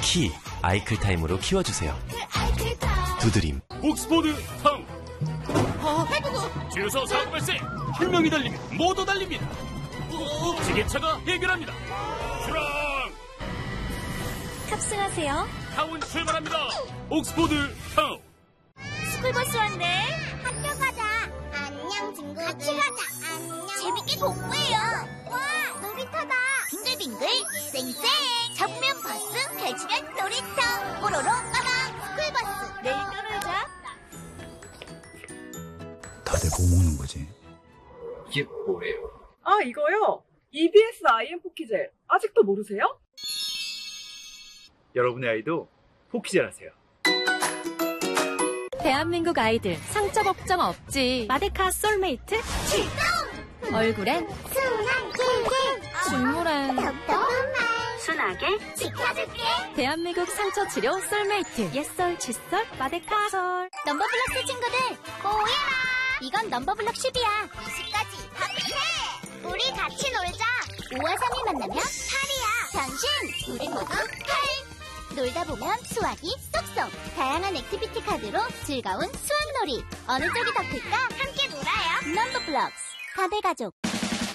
키 아이클타임으로 키워주세요. 두드림. 옥스포드 타운. 주유소 사고 발생. 1명이 달리면 모두 달립니다. 지게차가 해결합니다. 출항. 탑승하세요. 타운 출발합니다. 옥스포드 타운. 스쿨버스 왔네. 학교 가자. 안녕 친구들. 같이 가자. 안녕. 재밌게 공부해요. 와 놀이터다. 빙글빙글 쌩쌩. 잡으면 버스, 펼치면 놀이터. 뽀로로 빠방. 스쿨버스. 내일 또 놀자. 다들 뭐 먹는 거지? 이게 뭐예요? 아, 이거요? EBS IM 포키젤. 아직도 모르세요? 여러분의 아이도 포키젤 하세요. 대한민국 아이들 상처 걱정 없지. 마데카 솔메이트 출동! 얼굴엔 순한 꿀꿀. 중물엔 톡톡한 순하게 지켜줄게. 대한민국 상처 치료 솔메이트. 옛설 칫솔 마데카 솔. 넘버블럭스 친구들 모여라. 이건 넘버블럭 10이야. 20까지 합해. 우리 같이 놀자. 5와 3이 만나면 8이야. 당신 우리 모두 8. 놀다 보면 수학이 쏙쏙. 다양한 액티비티 카드로 즐거운 수학놀이. 어느 쪽이 더 클까? 함께 놀아요. 넘버블럭스 4대 가족.